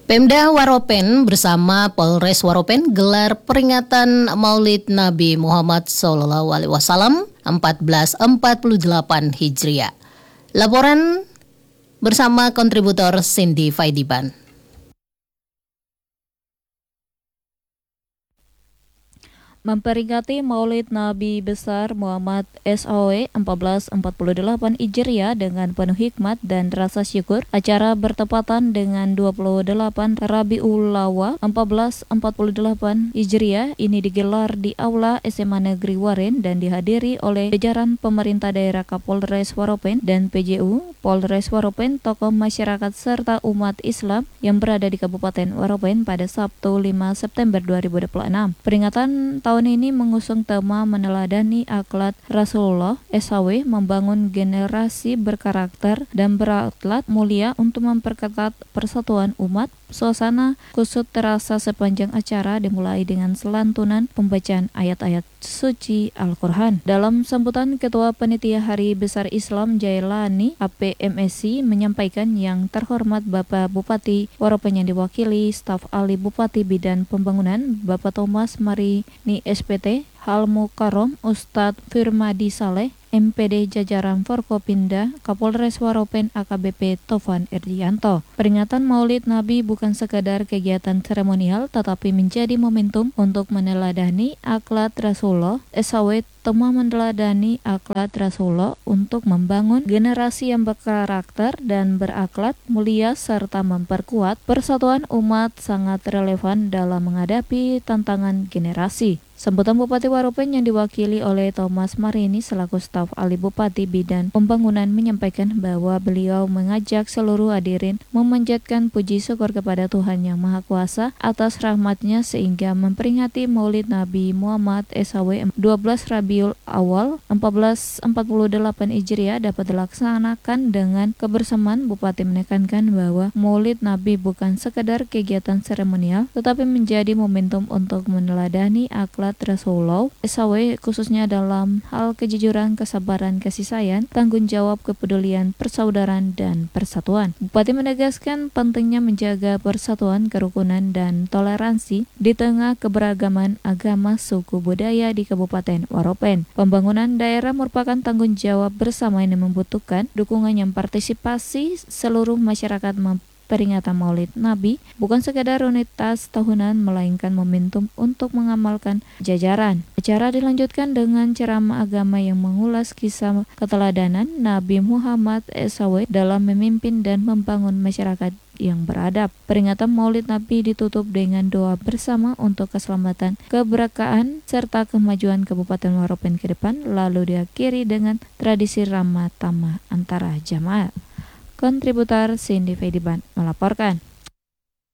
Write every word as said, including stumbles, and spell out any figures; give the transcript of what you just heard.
Pemda Waropen bersama Polres Waropen gelar peringatan Maulid Nabi Muhammad Shallallahu Alaihi Wasallam seribu empat ratus empat puluh delapan Hijriah. Laporan bersama kontributor Cindy Faidiban. Memperingati Maulid Nabi besar Muhammad S A W empat belas empat puluh delapan Hijriah dengan penuh hikmat dan rasa syukur, acara bertepatan dengan dua puluh delapan Rabiul Awal empat belas empat puluh delapan Hijriah ini digelar di Aula S M A Negeri Waren dan dihadiri oleh jajaran pemerintah daerah Kapolres Waropen dan P J U Polres Waropen, tokoh masyarakat serta umat Islam yang berada di Kabupaten Waropen pada Sabtu lima September dua ribu dua puluh enam. Peringatan tahun Tahun ini mengusung tema meneladani akhlak Rasulullah S A W, membangun generasi berkarakter dan berakhlak mulia untuk memperketat persatuan umat. Suasana kusut terasa sepanjang acara, dimulai dengan selantunan pembacaan ayat-ayat suci Al-Quran. Dalam sambutan, Ketua Panitia Hari Besar Islam Jailani A P M S I menyampaikan yang terhormat Bapak Bupati Waropen yang diwakili staf ahli Bupati Bidang Pembangunan Bapak Thomas Marini S P T, Hal Mukarrom Ustadz Firmadi Saleh, M P D jajaran Forkopimda Kapolres Waropen A K B P Tovan Erdianto. Peringatan Maulid Nabi bukan sekadar kegiatan seremonial, tetapi menjadi momentum untuk meneladani akhlak Rasulullah S A W, tema meneladani akhlak Rasulullah untuk membangun generasi yang berkarakter dan berakhlak mulia serta memperkuat persatuan umat sangat relevan dalam menghadapi tantangan generasi. Sambutan Bupati Waropen yang diwakili oleh Thomas Marini selaku staf ahli Bupati Bidang Pembangunan menyampaikan bahwa beliau mengajak seluruh hadirin memanjatkan puji syukur kepada Tuhan Yang Maha Kuasa atas rahmat-Nya sehingga memperingati Maulid Nabi Muhammad S A W dua belas Rabiul Awal empat belas empat puluh delapan Hijriah dapat dilaksanakan dengan kebersamaan. Bupati menekankan bahwa Maulid Nabi bukan sekadar kegiatan seremonial, tetapi menjadi momentum untuk meneladani akhlak Rasulullah S A W, khususnya dalam hal kejujuran, kesabaran, kasih sayang, tanggung jawab, kepedulian, persaudaraan, dan persatuan. Bupati menegaskan pentingnya menjaga persatuan, kerukunan, dan toleransi di tengah keberagaman agama, suku, budaya di Kabupaten Waropen. Pembangunan daerah merupakan tanggung jawab bersama yang membutuhkan dukungan yang partisipasi seluruh masyarakat. Peringatan Maulid Nabi bukan sekadar rutinitas tahunan, melainkan momentum untuk mengamalkan jajaran. Acara dilanjutkan dengan ceramah agama yang mengulas kisah keteladanan Nabi Muhammad S A W dalam memimpin dan membangun masyarakat yang beradab. Peringatan Maulid Nabi ditutup dengan doa bersama untuk keselamatan, keberkahan, serta kemajuan Kabupaten Waropen ke depan, lalu diakhiri dengan tradisi ramah tamah antara jamaah. Kontributor Cindy Faidiban melaporkan.